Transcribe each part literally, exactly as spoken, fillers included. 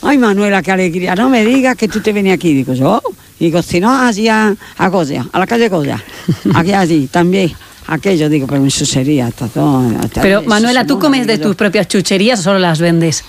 Ay, Manuela, qué alegría, no me digas que tú te venías aquí. Digo, yo, digo, si no, allí a, a Goya, a la calle Goya, aquí, allí, también. Aquello, digo, pero mi chuchería, hasta todo. Hasta pero, Manuela, ¿tú comes de tus propias chucherías o solo las vendes?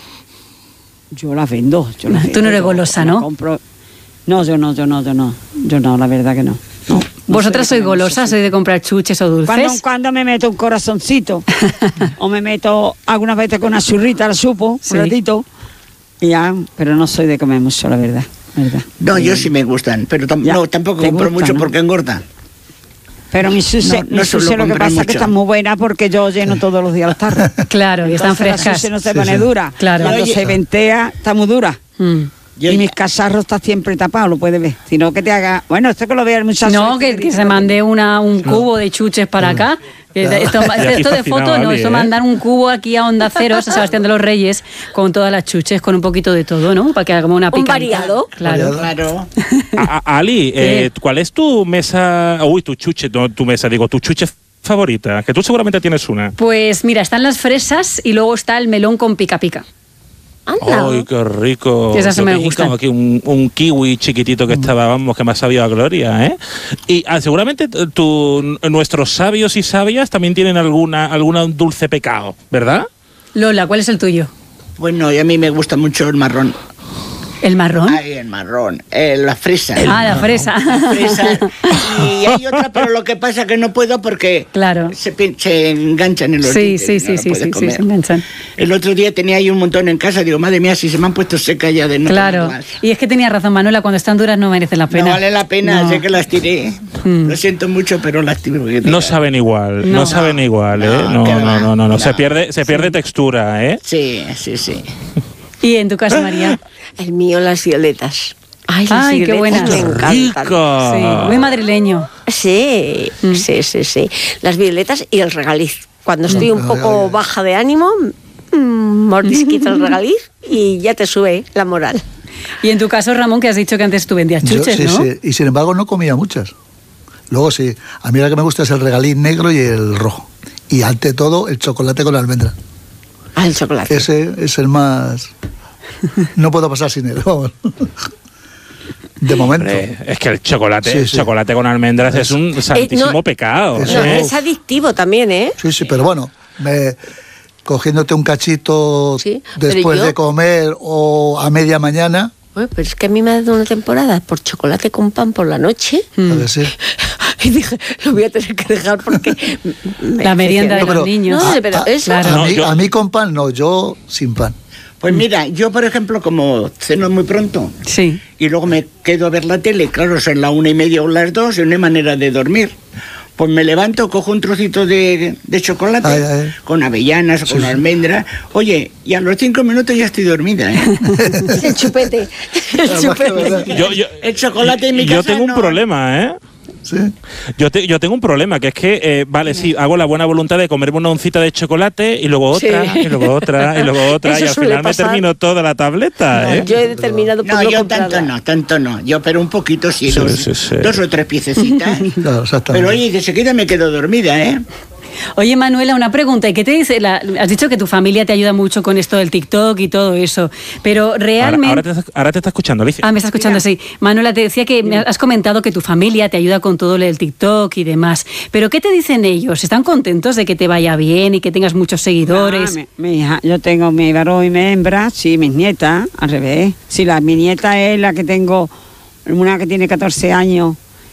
Yo las vendo. Yo las Tú vendo, no eres yo golosa, ¿no? Compro... No, yo no, yo no, yo no. Yo no, la verdad que no. no ¿Vosotras no sois golosas? ¿Sois de comprar chuches o dulces? Cuando, cuando me meto un corazoncito, o me meto algunas veces con una churrita, la supo, sí. un ratito, y ya, pero no soy de comer mucho, la verdad. verdad. No, yo sí me gustan, pero tam ya, no, tampoco compro gusta, mucho ¿no? porque engordan. Pero mi suce, no, no mi suce lo que pasa mucho. es que está muy buena porque yo lleno todos los días las tardes. Claro, y están frescas. La suce no se sí, pone sí. dura. Claro. Cuando Oye, se ventea, está muy dura. Mm. Yo, y mis cacharros está siempre tapado, lo puedes ver. Sino que te haga... Bueno, esto que lo vea el muchacho. No, que, que se mande una, un cubo de chuches para acá. Esto, esto de foto no, esto ¿eh? mandar un cubo aquí a Onda Cero, a Sebastián de los Reyes, con todas las chuches, con un poquito de todo, ¿no? Para que hagamos una picadita. Un variado. Claro. claro. A, a, Ali, eh, ¿cuál es tu mesa, uy, tu chuche, no, tu mesa, digo, tu chuche favorita? Que tú seguramente tienes una. Pues mira, están las fresas y luego está el melón con pica pica. ¡Ay, qué rico! Esas se me gustan. Aquí un, un kiwi chiquitito que estaba, vamos, que me ha sabido a gloria, ¿eh? Y ah, seguramente tu, nuestros sabios y sabias también tienen alguna, alguna dulce pecado, ¿verdad? Lola, ¿cuál es el tuyo? Bueno, y a mí me gusta mucho el marrón. ¿El marrón? Ay, el marrón, eh, la fresa. Ah, la fresa. La fresa. Y hay otra, pero lo que pasa es que no puedo porque claro. se, se enganchan en los sí, dientes. Sí, sí, no sí, sí, sí, se enganchan. El otro día tenía ahí un montón en casa, digo, madre mía, si se me han puesto secas ya de no Claro, tomarlas. Y es que tenía razón, Manuela, cuando están duras no merecen la pena. No vale la pena, no. sé que las tiré. Mm. Lo siento mucho, pero las tiré. No saben igual, no, no saben igual, ¿eh? No, no, no, no, no, no, no. Se pierde, se pierde sí. textura, ¿eh? Sí, sí, sí. ¿Y en tu caso, María? El mío, las violetas. Ay, las Ay violetas qué buenas. me encantan. Sí, muy madrileño. Sí, mm. sí, sí, sí. Las violetas y el regaliz. Cuando estoy un poco baja de ánimo, mmm, mordisquito el regaliz y ya te sube la moral. Y en tu caso, Ramón, que has dicho que antes tú vendías chuches, Yo, sí, ¿no? Sí, y sin embargo no comía muchas. Luego sí, a mí lo que me gusta es el regaliz negro y el rojo. Y ante todo, el chocolate con almendra. Ah, el chocolate. Ese es el más... No puedo pasar sin él, vamos. De momento. Hombre, es que el chocolate, sí, el sí. chocolate con almendras es, es un santísimo eh, no, pecado. No, ¿eh? Es adictivo también, ¿eh? Sí, sí, pero bueno, me, cogiéndote un cachito sí, después yo... de comer o a media mañana... Bueno, pero es que a mí me ha dado una temporada por chocolate con pan por la noche. Mm. A ver, sí. Y dije, lo voy a tener que dejar porque... La merienda de no, los niños. No, pero a, eso... Claro. A, No, mí, yo... a mí con pan no, yo sin pan. Pues mira, yo por ejemplo, como ceno muy pronto sí. y luego me quedo a ver la tele, claro, son las una y media o las dos, y no hay manera de dormir. Pues me levanto, cojo un trocito de, de chocolate ay, ay. con avellanas o sí, con sí. almendras. Oye, y a los cinco minutos ya estoy dormida, ¿eh? El chupete. El chupete. Yo, yo, el chocolate en mi casa Yo tengo un no... problema, ¿eh? ¿Sí? Yo, te, yo tengo un problema, que es que, eh, vale, sí, hago la buena voluntad de comerme una oncita de chocolate y luego otra, sí. y luego otra, y luego otra, Eso y al final pasar. me termino toda la tableta, no, ¿eh? Yo he determinado por No, no yo comprarla. tanto no, tanto no. Yo, pero un poquito sí, sí, dos, sí, sí. dos o tres piececitas. Claro, pero oye, de seguida me quedo dormida, ¿eh? Oye, Manuela, una pregunta. ¿Y qué te dice? La, has dicho que tu familia te ayuda mucho con esto del TikTok y todo eso, pero realmente... Ahora, ahora, te, ahora te está escuchando, Alicia. Ah, me está escuchando, sí. Manuela, te decía que me has comentado que tu familia te ayuda con todo el TikTok y demás, pero ¿qué te dicen ellos? ¿Están contentos de que te vaya bien y que tengas muchos seguidores? Ah, mi, mi hija, yo tengo mi varón y mi hembra, sí, mis nietas, al revés. Sí, la, mi nieta es la que tengo, una que tiene catorce años,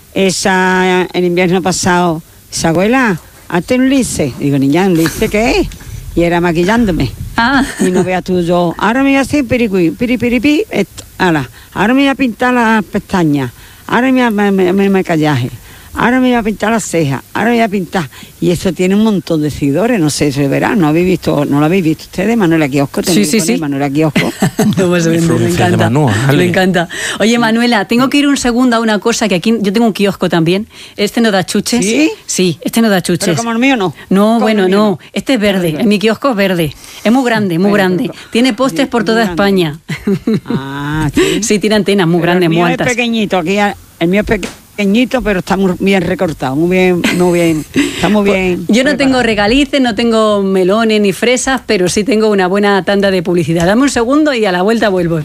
esa, el invierno pasado, esa abuela... hazte un lice. Digo, niña, ¿un lice qué es? Y era maquillándome. Ah. Y no veas tú, yo, ahora me voy a hacer piricui, piripiripi, ahora, ahora me voy a pintar las pestañas, ahora me voy a me, me, maquillaje, ahora me voy a pintar las cejas, ahora me voy a pintar. Y eso tiene un montón de seguidores, no sé, se verá, ¿no habéis visto, no lo habéis visto ustedes? Manuela Kiosco, sí, sí, sí. Manuela Kiosco. No, pues, me, me encanta, me encanta. Oye, Manuela, tengo que ir un segundo a una cosa, que aquí yo tengo un kiosco también. Este no da chuches. ¿Sí? Sí, este no da chuches. ¿Pero como el mío no? No, bueno, no. no. Este es verde, en mi kiosco es verde. Es muy grande, muy bueno, grande. Tiene postes por toda España. Ah, ¿sí? Sí, tiene antenas muy grandes, muy altas. El mío es pequeñito, aquí el mío es pequeñito. Pequeñito, pero está muy bien recortado, muy bien, muy bien, está muy bien. Yo no preparado. Tengo regalices, no tengo melones ni fresas, pero sí tengo una buena tanda de publicidad. Dame un segundo y a la vuelta vuelvo.